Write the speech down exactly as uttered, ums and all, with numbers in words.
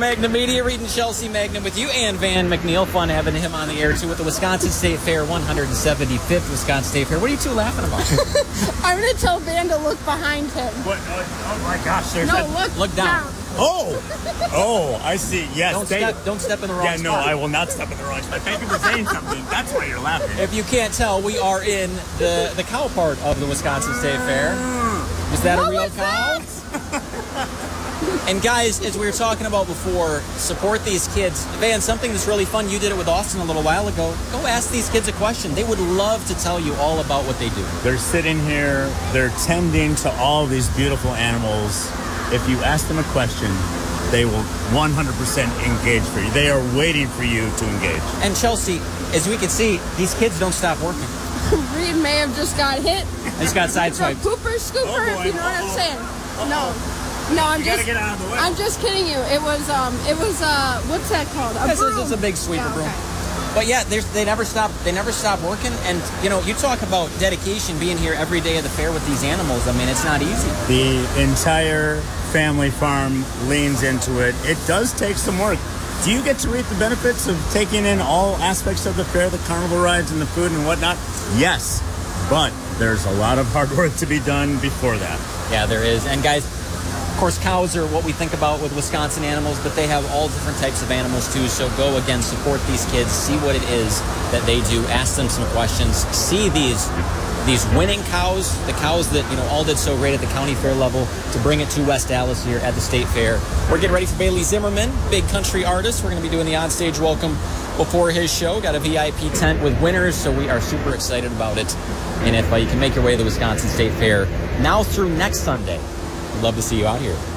Magnum Media, reading Chelsea Magnum with you and Van McNeil. Fun having him on the air, too, with the Wisconsin State Fair, one hundred seventy-fifth Wisconsin State Fair. What are you two laughing about? I'm going to tell Van to look behind him. What? Oh, oh my gosh. There's no, a... look, look down. down. Oh. Oh, I see. Yes. Don't, they... step, don't step in the wrong Yeah, no, spot. I will not step in the wrong spot. Thank you for saying something. That's why you're laughing. If you can't tell, we are in the, the cow part of the Wisconsin State Fair. Is that what a real was cow? That? And guys, as we were talking about before, support these kids. Van, something that's really fun, you did it with Austin a little while ago. Go ask these kids a question. They would love to tell you all about what they do. They're sitting here, they're tending to all these beautiful animals. If you ask them a question, they will one hundred percent engage for you. They are waiting for you to engage. And Chelsea, as we can see, these kids don't stop working. Reed may have just got hit. Just got sideswiped. Pooper scooper, Oh, boy. if you know what I'm Uh-oh. saying. Uh-oh. No. No, I'm You just. gotta get out of the way. I'm just kidding you. It was um. It was uh. What's that called? A This is broom. it's a big sweeper Yeah, broom. okay. But yeah, there's, they never stop. They never stop working. And you know, you talk about dedication, being here every day of the fair with these animals. I mean, it's not easy. The entire family farm leans into it. It does take some work. Do you get to reap the benefits of taking in all aspects of the fair, the carnival rides and the food and whatnot? Yes, but there's a lot of hard work to be done before that. Yeah, there is. And guys, of course, cows are what we think about with Wisconsin animals, but they have all different types of animals too. So go again, support these kids, see what it is that they do, ask them some questions, see these these winning cows, the cows that, you know, all did so great at the county fair level, to bring it to West Allis here at the State Fair. We're getting ready for Bailey Zimmerman, big country artist. We're going to be doing the on-stage welcome before his show. Got a V I P tent with winners, so we are super excited about it. And if uh, you can make your way to the Wisconsin State Fair now through next Sunday, we'd love to see you out here.